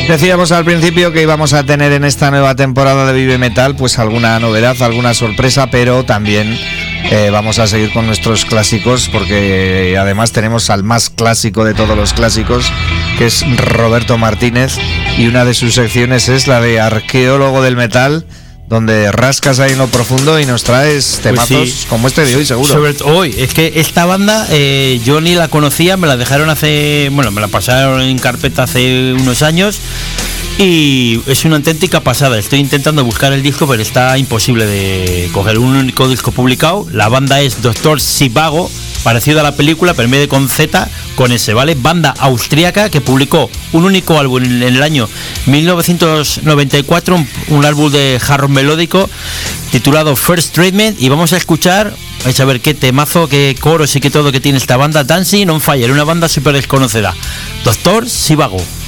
Decíamos al principio que íbamos a tener en esta nueva temporada de Vive Metal pues alguna novedad, alguna sorpresa, pero también vamos a seguir con nuestros clásicos, porque además tenemos al más clásico de todos los clásicos, que es Roberto Martínez, y una de sus secciones es la de arqueólogo del metal, donde rascas ahí en lo profundo y nos traes temazos pues sí, como este de hoy, seguro. Sobre todo hoy, es que esta banda yo ni la conocía, me la dejaron me la pasaron en carpeta hace unos años y es una auténtica pasada. Estoy intentando buscar el disco, pero está imposible de coger un único disco publicado. La banda es Dr. Zhivago, parecido a la película, pero en vez de con Z, con S, ¿vale? Banda austríaca que publicó un único álbum en el año 1994, un álbum de hard rock melódico titulado First Treatment, y vamos a escuchar, vais a ver qué temazo, qué coros y qué todo que tiene esta banda, Dancing on Fire, una banda súper desconocida, Dr. Zhivago.